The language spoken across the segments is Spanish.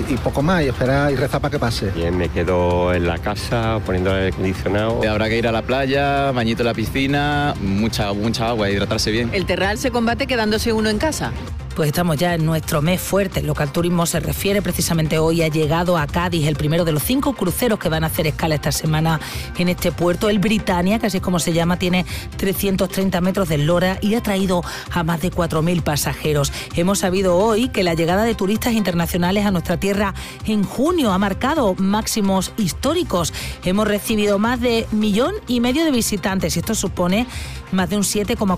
y poco más, y esperar y rezar para que pase. Bien, me quedo en la casa poniendo el aire acondicionado. Habrá que ir a la playa, bañito en la piscina, mucha agua, hidratarse bien. ¿El terral se combate quedándose uno en casa? Pues estamos ya en nuestro mes fuerte. Lo que al turismo se refiere, precisamente hoy ha llegado a Cádiz el primero de los 5 cruceros que van a hacer escala esta semana en este puerto. El Britannia, que así es como se llama, tiene 330 metros de eslora y ha traído a más de 4.000 pasajeros. Hemos sabido hoy que la llegada de turistas internacionales a nuestra tierra en junio ha marcado máximos históricos. Hemos recibido más de 1,5 millones de visitantes y esto supone más de un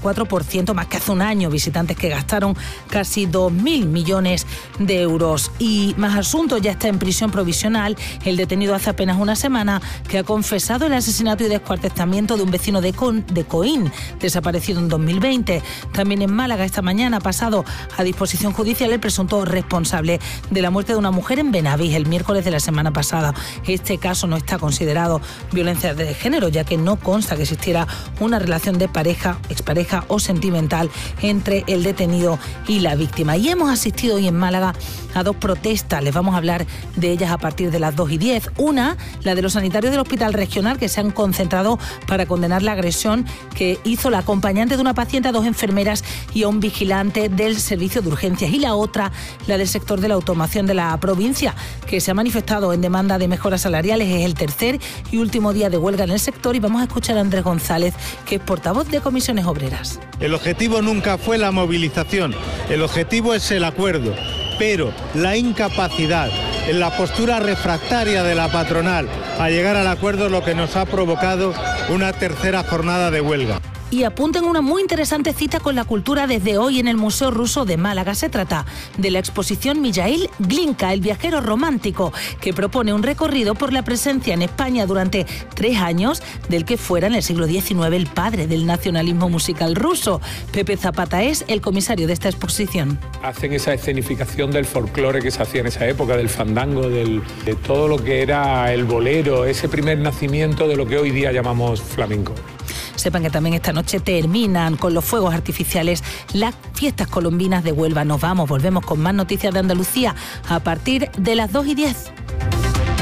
7,4% más que hace un año. Visitantes que gastaron casi 2.000 millones de euros. Y más asuntos, ya está en prisión provisional el detenido hace apenas una semana que ha confesado el asesinato y descuartizamiento de un vecino de Coín, desaparecido en 2020. También en Málaga esta mañana ha pasado a disposición judicial el presunto responsable de la muerte de una mujer en Benavís el miércoles de la semana pasada. Este caso no está considerado violencia de género, ya que no consta que existiera una relación de pareja, expareja o sentimental entre el detenido y la víctima. Y hemos asistido hoy en Málaga a 2 protestas. Les vamos a hablar de ellas a partir de las 2:10. Una, la de los sanitarios del Hospital Regional, que se han concentrado para condenar la agresión que hizo la acompañante de una paciente a 2 enfermeras y a un vigilante del servicio de urgencias. Y la otra, la del sector de la automoción de la provincia, que se ha manifestado en demanda de mejoras salariales. Es el tercer y último día de huelga en el sector y vamos a escuchar a Andrés González, que es portavoz de Comisiones Obreras. El objetivo nunca fue la movilización, el objetivo es el acuerdo, pero la incapacidad en la postura refractaria de la patronal a llegar al acuerdo es lo que nos ha provocado una tercera jornada de huelga. Y apunten una muy interesante cita con la cultura desde hoy en el Museo Ruso de Málaga. Se trata de la exposición Mijaíl Glinka, el viajero romántico, que propone un recorrido por la presencia en España durante 3 años del que fuera en el siglo XIX el padre del nacionalismo musical ruso. Pepe Zapata es el comisario de esta exposición. Hacen esa escenificación del folclore que se hacía en esa época, del fandango, de todo lo que era el bolero, ese primer nacimiento de lo que hoy día llamamos flamenco. Sepan que también esta noche terminan con los fuegos artificiales las fiestas colombinas de Huelva. Volvemos con más noticias de Andalucía a partir de las 2:10.